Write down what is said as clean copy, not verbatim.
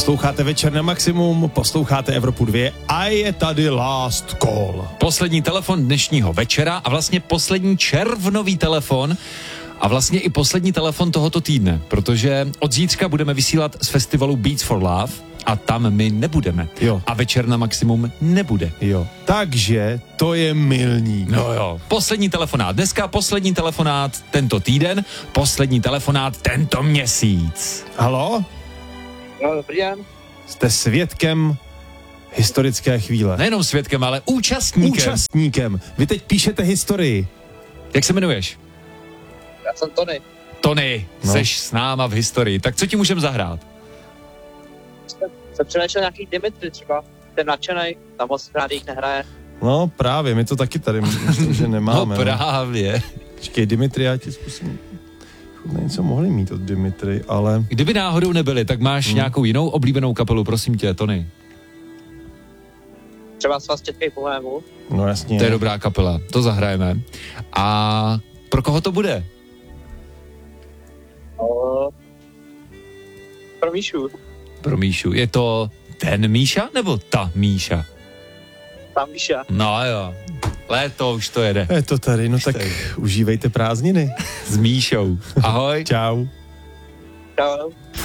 Posloucháte Večer na maximum, posloucháte Evropu 2 a je tady Last Call. Poslední telefon dnešního večera a vlastně poslední červnový telefon a vlastně i poslední telefon tohoto týdne, protože od zítřka budeme vysílat z festivalu Beats for Love a tam my nebudeme. Jo. A Večer na maximum nebude. Jo. Takže to je milník. No jo. Poslední telefonát dneska, poslední telefonát tento týden, poslední telefonát tento měsíc. Haló? No, dobrý den. Jste svědkem historické chvíle. Nejenom svědkem, ale účastníkem. Účastníkem. Vy teď píšete historii. Jak se jmenuješ? Já jsem Tony. Tony, No. seš s náma v historii. Tak co ti můžeme zahrát? Jsem přemýšlel nějaký Dimitri třeba. Ten nadšenej, tam moc rád jich nehraje. No právě, my to taky tady myslím, že nemáme. No právě. Počkej, Dimitri, já ti zkusím. Něco mohli mít od Dimitri, ale... Kdyby náhodou nebyli, tak máš nějakou jinou oblíbenou kapelu, prosím tě, Tony. Třeba s vás Českej Bohému. No jasně. To je dobrá kapela, to zahrajeme. A pro koho to bude? Pro Míšu. Pro Míšu. Je to ten Míša nebo ta Míša? Tam Míša. No jo, léto už to jede. Je to tady, no tak užívejte prázdniny. S Míšou. Ahoj. Čau. Čau.